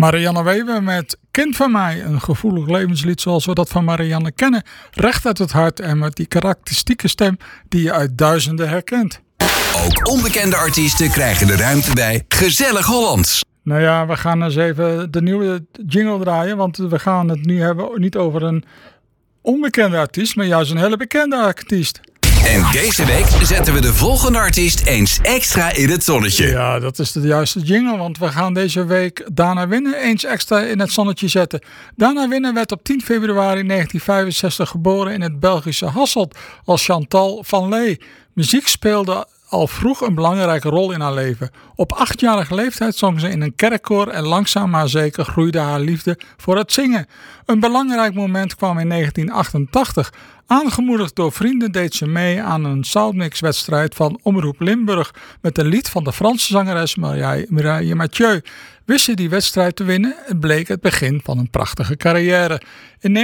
Marianne Weber met Kind van mij, een gevoelig levenslied zoals we dat van Marianne kennen. Recht uit het hart en met die karakteristieke stem die je uit duizenden herkent. Ook onbekende artiesten krijgen de ruimte bij Gezellig Hollands. Nou ja, we gaan eens even de nieuwe jingle draaien, want we gaan het nu hebben niet over een onbekende artiest, maar juist een hele bekende artiest. En deze week zetten we de volgende artiest eens extra in het zonnetje. Ja, dat is de juiste jingle, want we gaan deze week Dana Winner eens extra in het zonnetje zetten. Dana Winner werd op 10 februari 1965 geboren in het Belgische Hasselt als Chantal van Lee. Muziek speelde al vroeg een belangrijke rol in haar leven. Op 8-jarige leeftijd zong ze in een kerkkoor en langzaam maar zeker groeide haar liefde voor het zingen. Een belangrijk moment kwam in 1988. Aangemoedigd door vrienden deed ze mee aan een soundmix-wedstrijd van Omroep Limburg met een lied van de Franse zangeres Mireille Mathieu. Wist ze die wedstrijd te winnen? Het bleek het begin van een prachtige carrière. In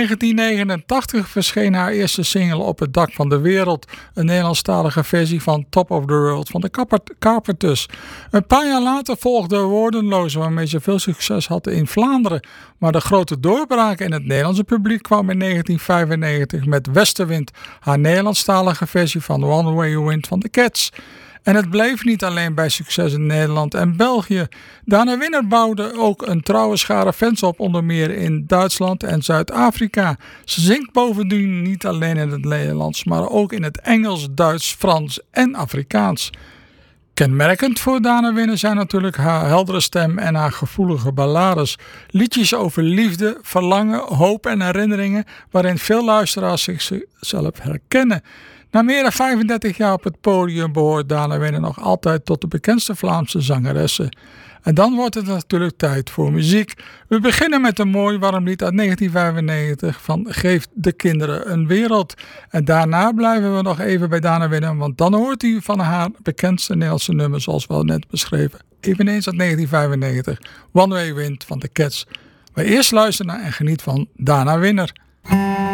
1989 verscheen haar eerste single Op het dak van de wereld, een Nederlandstalige versie van Top of the World van de Carpenters. Een paar jaar later volgde Woordenloze, waarmee ze veel succes hadden in Vlaanderen. Maar de grote doorbraak in het Nederlandse publiek kwam in 1995 met Westenwind, haar Nederlandstalige versie van One Way Wind van de Cats. En het bleef niet alleen bij succes in Nederland en België. Dana Winner bouwde ook een trouwe schare fans op, onder meer in Duitsland en Zuid-Afrika. Ze zingt bovendien niet alleen in het Nederlands, maar ook in het Engels, Duits, Frans en Afrikaans. Kenmerkend voor Dana Winner zijn natuurlijk haar heldere stem en haar gevoelige ballades. Liedjes over liefde, verlangen, hoop en herinneringen waarin veel luisteraars zichzelf herkennen. Na meer dan 35 jaar op het podium behoort Dana Winner nog altijd tot de bekendste Vlaamse zangeressen. En dan wordt het natuurlijk tijd voor muziek. We beginnen met een mooi warm lied uit 1995 van Geef de kinderen een wereld. En daarna blijven we nog even bij Dana Winner, want dan hoort u van haar bekendste Nederlandse nummers zoals we al net beschreven. Eveneens uit 1995, One Way Wind van de Cats. Maar eerst luisteren naar en geniet van Dana Winner.